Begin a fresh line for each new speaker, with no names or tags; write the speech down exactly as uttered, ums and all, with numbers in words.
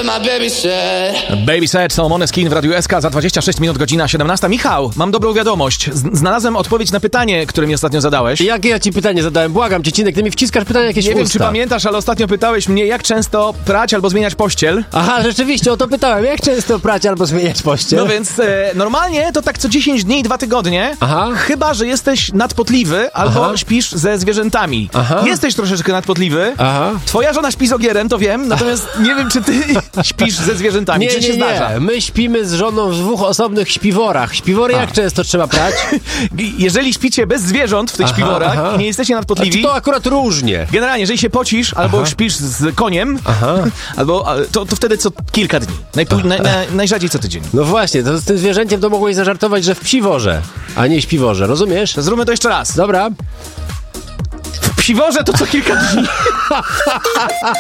Baby Said, Solomon Skin w Radiu S K za dwadzieścia sześć minut, godzina siedemnasta. Michał, mam dobrą wiadomość. Z- znalazłem odpowiedź na pytanie, które mi ostatnio zadałeś.
Jakie ja ci pytanie zadałem? Błagam cię, Cinek, ty mi wciskasz pytania jakieś
Nie
w
wiem,
usta.
czy pamiętasz, ale ostatnio pytałeś mnie, jak często prać albo zmieniać pościel.
Aha, rzeczywiście, o to pytałem. Jak często prać albo zmieniać pościel?
No więc e, normalnie to tak co dziesięć dni i dwa tygodnie.
Aha.
Chyba że jesteś nadpotliwy albo
Aha.
śpisz ze zwierzętami.
Aha.
Jesteś troszeczkę nadpotliwy.
Aha.
Twoja żona śpi z ogierem, to wiem, natomiast nie wiem, czy ty śpisz ze zwierzętami.
Nie,
czy się
nie,
zdarza?
nie. My śpimy z żoną w dwóch osobnych śpiworach. Śpiwory
A.
jak często trzeba prać?
Jeżeli śpicie bez zwierząt w tych
Aha,
śpiworach
aha.
i nie jesteście nadpotliwi,
To akurat różnie.
generalnie, jeżeli się pocisz albo
Aha.
śpisz z koniem,
Aha.
albo a, to, to wtedy co kilka dni. Najpó- na, na, najrzadziej co tydzień.
No właśnie, to z tym zwierzęciem to mogłeś zażartować, że w psiworze, a nie śpiworze, rozumiesz?
Zróbmy to jeszcze raz.
Dobra.
W psiworze to co kilka dni.